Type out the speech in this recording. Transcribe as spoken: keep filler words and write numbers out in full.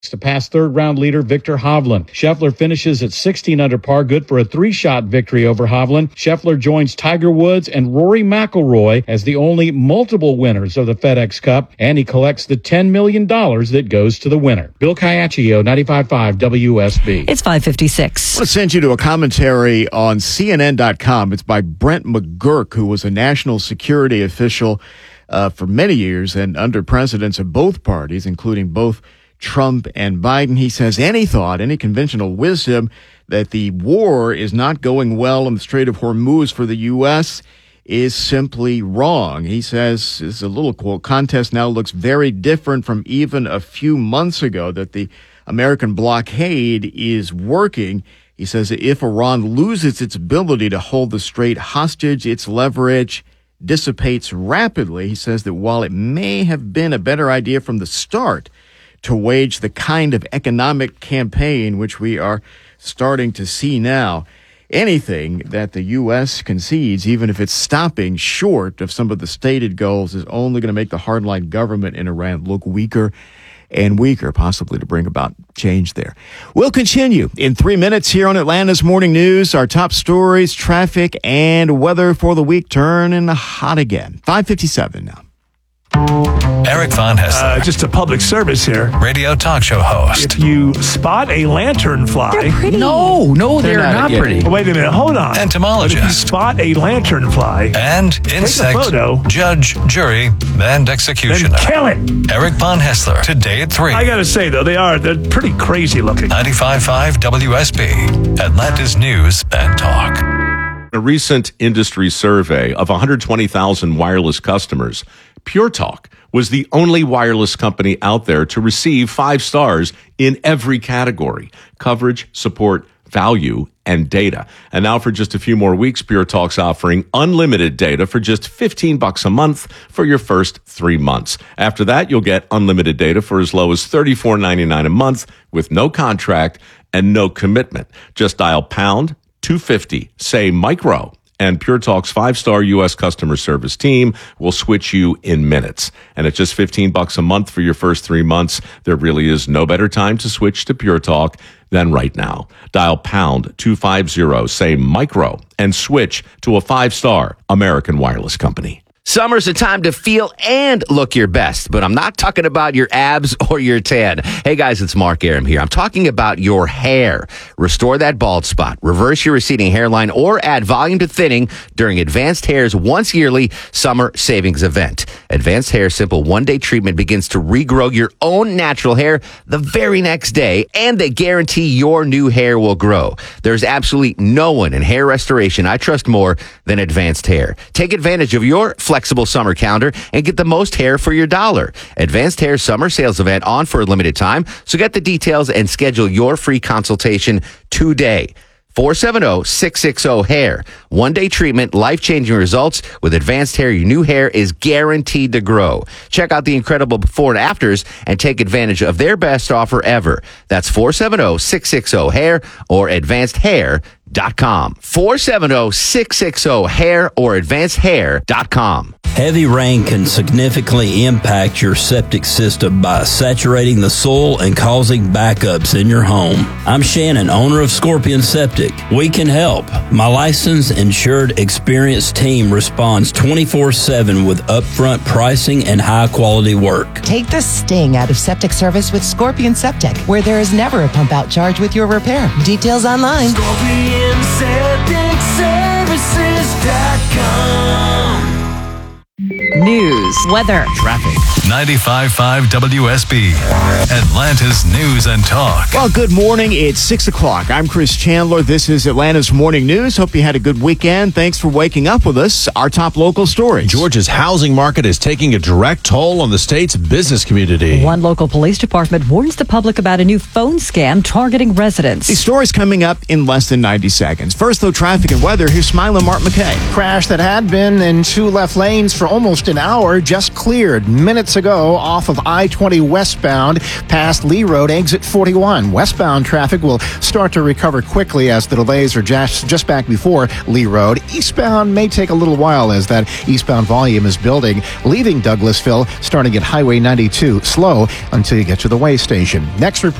to pass third-round leader Victor Hovland. Scheffler finishes at sixteen under par, good for a three-shot victory over Hovland. Scheffler joins Tiger Woods and Rory McIlroy as the only multiple winners of the FedEx Cup, and he collects the ten million dollars that goes to the winner. Bill Caiaccio, ninety-five point five W S B. It's five fifty-six. I want to send you to a commentary on C N N dot com. It's by Brent McGurk, who was a national security official uh, for many years and under presidents of both parties, including both Trump and Biden. He says any thought, any conventional wisdom that the war is not going well in the Strait of Hormuz for the U S is simply wrong. He says, this is a little quote, contest now looks very different from even a few months ago, that the American blockade is working. He says if Iran loses its ability to hold the strait hostage, its leverage dissipates rapidly. He says that while it may have been a better idea from the start to wage the kind of economic campaign which we are starting to see now, anything that the U S concedes, even if it's stopping short of some of the stated goals, is only going to make the hardline government in Iran look weaker and weaker, possibly to bring about change there. We'll continue in three minutes here on Atlanta's Morning News. Our top stories, traffic, and weather for the week turning hot again. five fifty-seven now. Eric Von Hessler. Uh, just a public service here. Radio talk show host. If you spot a lanternfly. They're pretty. No, no, they're, They're not not, yet. pretty. Oh, wait a minute, hold on. Entomologist. But if you spot a lanternfly, And insect photo. judge, jury, and then executioner. kill it. Eric Von Hessler. Today at three. I gotta say, though, they are, they're pretty crazy looking. ninety-five point five W S B. Atlanta's News and Talk. A recent industry survey of one hundred twenty thousand wireless customers, Pure Talk was the only wireless company out there to receive five stars in every category: coverage, support, value, and data. And now for just a few more weeks, Pure Talk's offering unlimited data for just fifteen bucks a month for your first three months. After that, you'll get unlimited data for as low as thirty-four ninety-nine a month with no contract and no commitment. Just dial pound two fifty, say micro, and Pure Talk's five-star U S customer service team will switch you in minutes. And at just fifteen bucks a month for your first three months, there really is no better time to switch to Pure Talk than right now. Dial pound two fifty, say micro, and switch to a five-star American wireless company. Summer's a time to feel and look your best, but I'm not talking about your abs or your tan. Hey guys, it's Mark Aram here. I'm talking about your hair. Restore that bald spot, reverse your receding hairline, or add volume to thinning during Advanced Hair's once yearly summer savings event. Advanced Hair Simple one-day treatment begins to regrow your own natural hair the very next day, and they guarantee your new hair will grow. There's absolutely no one in hair restoration I trust more than Advanced Hair. Take advantage of your flexible summer calendar and get the most hair for your dollar. Advanced Hair Summer Sales Event on for a limited time, so get the details and schedule your free consultation today. four seven zero, six six zero, hair. One-day treatment, life-changing results. With Advanced Hair, your new hair is guaranteed to grow. Check out the incredible before and afters and take advantage of their best offer ever. That's four seven zero, six six zero, hair or advanced hair dot com. four seven zero, six six zero, hair or advanced hair dot com. Heavy rain can significantly impact your septic system by saturating the soil and causing backups in your home. I'm Shannon, owner of Scorpion Septic. We can help. My licensed, insured, experienced team responds twenty-four seven with upfront pricing and high-quality work. Take the sting out of septic service with Scorpion Septic, where there is never a pump-out charge with your repair. Details online. Scorpion Septic Services dot com. News, weather, Traffic. ninety-five point five W S B. Atlanta's News and Talk. Well, good morning. It's six o'clock. I'm Chris Chandler. This is Atlanta's Morning News. Hope you had a good weekend. Thanks for waking up with us. Our top local stories. Georgia's housing market is taking a direct toll on the state's business community. One local police department warns the public about a new phone scam targeting residents. These stories coming up in less than ninety seconds. First, though, traffic and weather. Here's Smiling Mark McKay. Crash that had been in two left lanes for almost an hour just cleared minutes ago off of I twenty westbound past Lee Road, exit forty-one. Westbound traffic will start to recover quickly as the delays are just, just back before Lee Road. Eastbound may take a little while as that eastbound volume is building, leaving Douglasville, starting at Highway ninety-two, slow until you get to the way station. Next report.